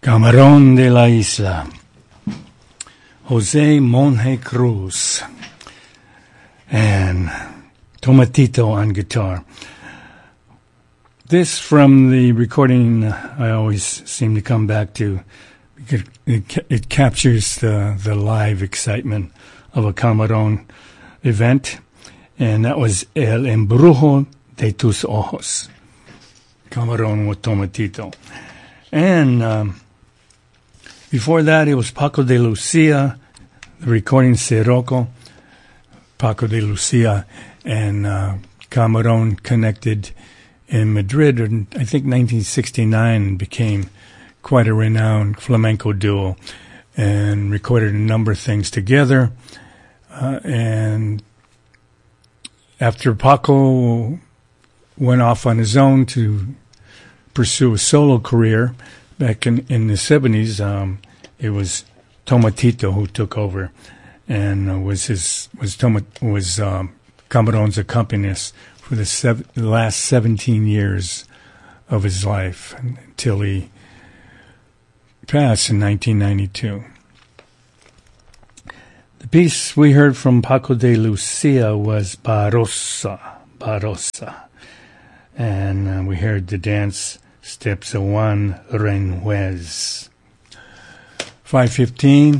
Camarón de la Isla, Jose Monje Cruz, and Tomatito on guitar. This from the recording I always seem to come back to. It captures the live excitement of a Camarón event, and that was El Embrujo de tus Ojos, Camarón with Tomatito. And before that, it was Paco de Lucia, the recording Sirocco, Paco de Lucia, and Camarón connected in Madrid in, I think, 1969, and became quite a renowned flamenco duo and recorded a number of things together. And after Paco went off on his own to pursue a solo career back in the 70s, it was Tomatito who took over and was Camarón's accompanist for the last 17 years of his life until he passed in 1992. The piece we heard from Paco de Lucia was Barossa, and we heard the dance steps of Juan Renuez. 515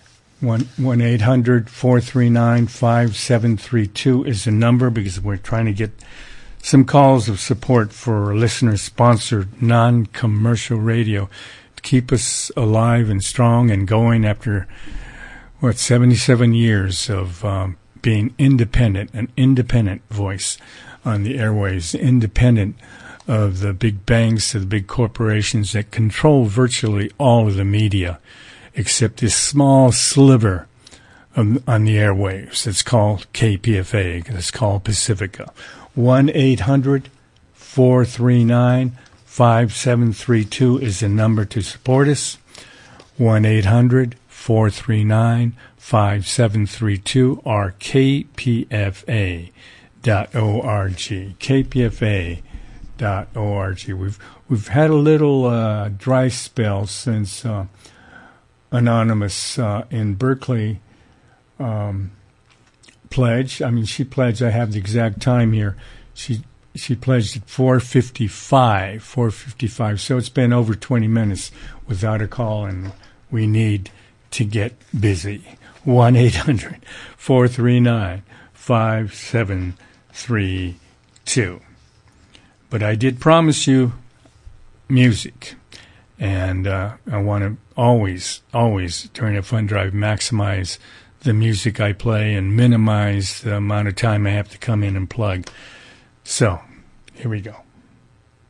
1-800-439-5732 is the number, because we're trying to get some calls of support for listener-sponsored non-commercial radio to keep us alive and strong and going after 77 years of being independent, an independent voice on the airwaves, independent of the big banks, of the big corporations that control virtually all of the media, except this small sliver on the airwaves. It's called KPFA. It's called Pacifica. 1-800-439-5732 is the number to support us. 1-800-439-5732 or kpfa.org. kpfa.org. We've had a little dry spell since Anonymous in Berkeley pledged. I mean, she pledged. I have the exact time here. She pledged at 4:55. So it's been over 20 minutes without a call, and we need to get busy. 1-800-439-5732. But I did promise you music, and I want to always, during a fund drive, maximize the music I play and minimize the amount of time I have to come in and plug. So, here we go.